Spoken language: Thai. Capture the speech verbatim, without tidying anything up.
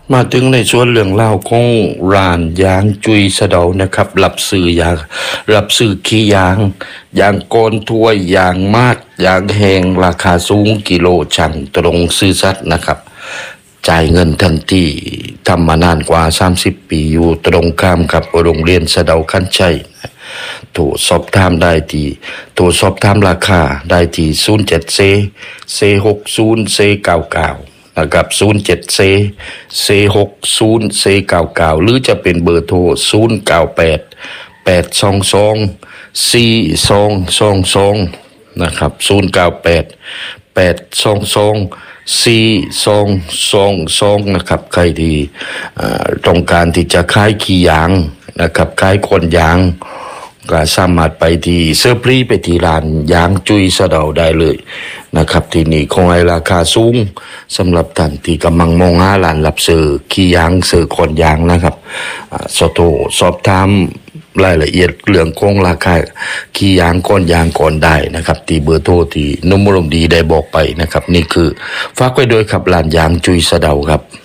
มาถึงในส่วนเรื่องเล่าของร้านยางจุยสะเดานะครับรับซื้อยางรับซื้อขี้ยางยางโกนถ้วยยางมาดยางแห้งราคาสูงกิโลช่างตรงซื้อสัตว์นะครับจ่ายเงินทันทีทำมานานกว่าสามสิบปีอยู่ตรงข้ามกับโรงเรียนสะเดาคันชัยโทรสอบถามได้ที่โทรสอบถามราคาได้ที่ศูนย์ เจ็ด เซ เซ หก ศูนย์ เซ เก้า เก้านะครับศูนย์ เจ็ด เซ เซ หก ศูนย์ เซ เก้า เก้าหรือจะเป็นเบอร์โทรศูนย์ เก้า แปด แปด สอง สอง สี่ สอง สอง สองนะครับศูนย์ เก้า แปด แปด สอง สอง สี่ สอง สอง สองนะครับใครที่ต้องการที่จะขายขี้ยางนะครับขายคนยางก็สามารถไปที่เสื้อปรีไปที่ร้านยางจุยสะเดาได้เลยนะครับที่นี่คงให้ราคาสูงสำหรับท่านที่กำลังมองหาร้านรับซื้อขี้ยางซื้อคนยางนะครับสอบโทรสอบถามรายละเอียดเรื่องของราคาขี้ยางก้อนยางก่อนได้นะครับที่เบอร์โทรที่นุ่มอารมณ์ดีได้บอกไปนะครับนี่คือฝากไว้ด้วยครับร้านยางจุยสะเดาครับ